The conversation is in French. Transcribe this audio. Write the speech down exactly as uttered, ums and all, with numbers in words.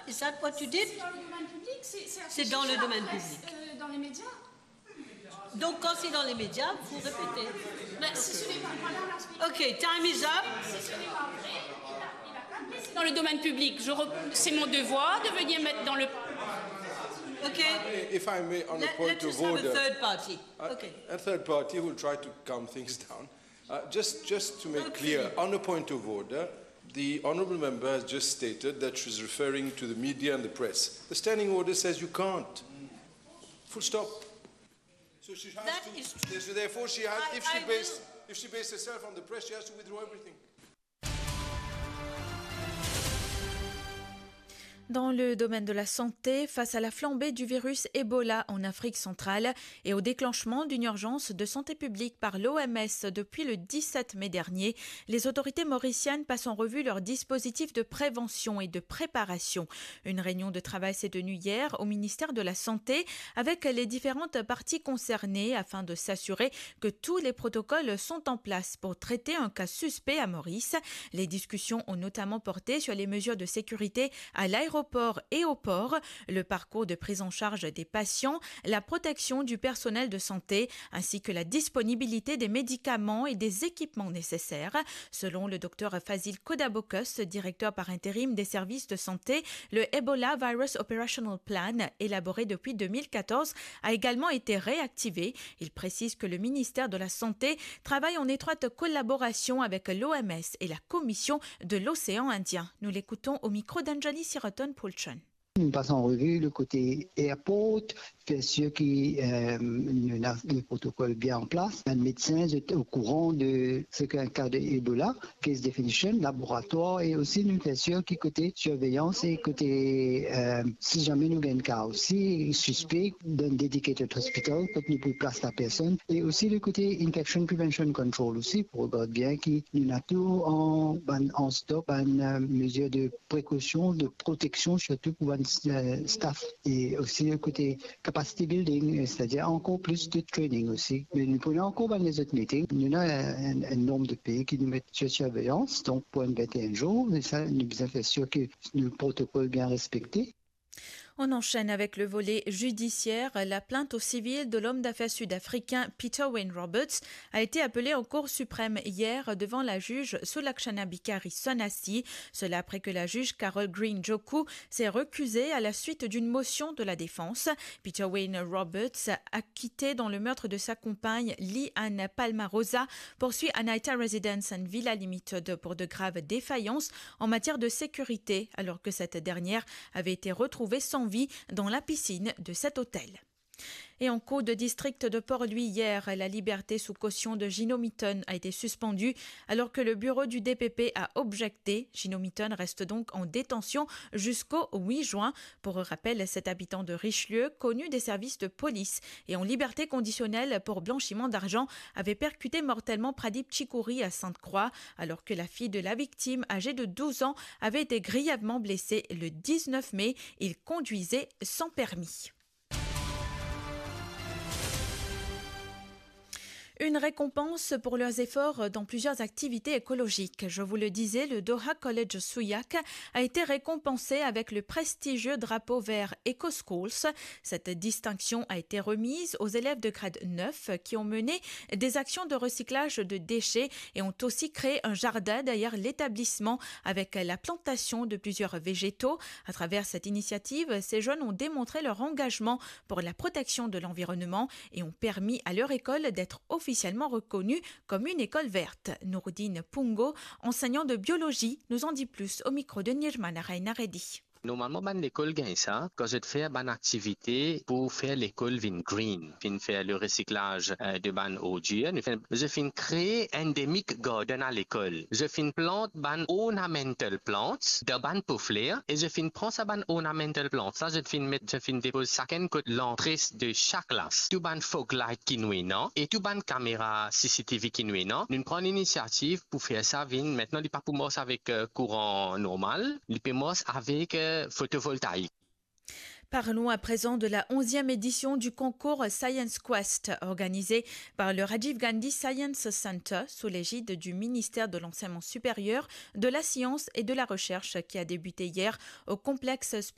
Is that what you did? C'est dans le domaine public. C'est, c'est C'est dans le affiché domaine à la presse, public. euh, dans les médias. Donc, quand c'est dans les médias, vous répétez. Ben, si ce n'est pas pendant la speech. OK, time is up. Si ce n'est pas vrai, il a, il a pas fait. C'est dans le domaine public. Je rep... C'est mon devoir de venir mettre dans le... OK. If I may, on a Let, point let's of just have a order, third party. uh, OK. a third party will try to calm things down. Uh, just, just to make Okay. clear, on a point of order, the honourable member has just stated that she's referring to the media and the press. The standing order says you can't. Full stop. So she has That to, is true. so therefore, she has, I- if she I based, will- if she based herself on the press, she has to withdraw everything. Dans le domaine de la santé, face à la flambée du virus Ebola en Afrique centrale et au déclenchement d'une urgence de santé publique par l'O M S depuis le dix-sept mai dernier, les autorités mauriciennes passent en revue leurs dispositifs de prévention et de préparation. Une réunion de travail s'est tenue hier au ministère de la Santé avec les différentes parties concernées afin de s'assurer que tous les protocoles sont en place pour traiter un cas suspect à Maurice. Les discussions ont notamment porté sur les mesures de sécurité à l'aéroport et au port, le parcours de prise en charge des patients, la protection du personnel de santé, ainsi que la disponibilité des médicaments et des équipements nécessaires. Selon le docteur Fazil Kodabokos, directeur par intérim des services de santé, le Ebola Virus Operational Plan, élaboré depuis deux mille quatorze, a également été réactivé. Il précise que le ministère de la Santé travaille en étroite collaboration avec l'O M S et la Commission de l'océan Indien. Nous l'écoutons au micro d'Anjali Siraton Pulchan. Nous passons en revue le côté airport, faire sûr que euh, le protocole bien en place. Les médecins sont au courant de ce qu'est un cas d'Ebola, case definition, laboratoire, et aussi nous faisons sûr que côté surveillance et côté, euh, si jamais nous avons un cas aussi suspect, d'un dedicated hospital, pour que nous pouvons placer la personne, et aussi le côté infection prevention control aussi, pour regarder bien que nous avons tout en, en stock, en euh, mesure de précaution, de protection, surtout pour le staff, et aussi le côté capacity building, c'est-à-dire encore plus de training aussi. Mais nous prenons encore dans les autres meetings, nous avons un, un nombre de pays qui nous mettent sur surveillance, donc pour vingt et un jours, et ça, nous devons faire sûr que le protocole est bien respecté. On enchaîne avec le volet judiciaire. La plainte au civil de l'homme d'affaires sud-africain Peter Wayne Roberts a été appelée en Cour suprême hier devant la juge Sulakshana Bikari Sonasi. Cela après que la juge Carol Green Joku s'est recusée à la suite d'une motion de la défense. Peter Wayne Roberts, acquitté dans le meurtre de sa compagne Lee Ann Palmarosa, poursuit Anaita Residence and Villa Limited pour de graves défaillances en matière de sécurité, alors que cette dernière avait été retrouvée sans vie dans la piscine de cet hôtel. Et en cours de district de Port-Louis hier, la liberté sous caution de Gino Mitton a été suspendue alors que le bureau du D P P a objecté. Gino Mitton reste donc en détention jusqu'au huit juin. Pour rappel, cet habitant de Richelieu, connu des services de police et en liberté conditionnelle pour blanchiment d'argent, avait percuté mortellement Pradip Chikouri à Sainte-Croix alors que la fille de la victime, âgée de douze ans, avait été grièvement blessée le dix-neuf mai. Il conduisait sans permis. Une récompense pour leurs efforts dans plusieurs activités écologiques. Je vous le disais, le Doha College Souillac a été récompensé avec le prestigieux drapeau vert EcoSchools. Cette distinction a été remise aux élèves de grade neuf qui ont mené des actions de recyclage de déchets et ont aussi créé un jardin derrière l'établissement avec la plantation de plusieurs végétaux. À travers cette initiative, ces jeunes ont démontré leur engagement pour la protection de l'environnement et ont permis à leur école d'être officiellement officiellement reconnue comme une école verte. Nouroudine Pungo, enseignant de biologie, nous en dit plus au micro de Nirmana Rainaredi. Normalement, ban l'école gagne ça quand je fais ban activité pour faire l'école vin green, fin faire le recyclage euh, de ban eau dure. Je fin créer endemic garden à l'école. Je fin plante ban ornamental plants de ban pour fleurs et je fin prends ça ban ornamental plants. Ça je fin mettre, je fin dépose chacun côté l'entrée de chaque classe. Tout ban fog light qui nous est non et tout ban caméra C C T V qui nous est non. Nous prenons l'initiative pour faire ça vin. Maintenant, il pas pour moi avec euh, courant normal, il peut moi avec euh, photovoltaïque. Parlons à présent de la onzième édition du concours Science Quest organisé par le Rajiv Gandhi Science Center sous l'égide du ministère de l'Enseignement supérieur, de la Science et de la Recherche qui a débuté hier au complexe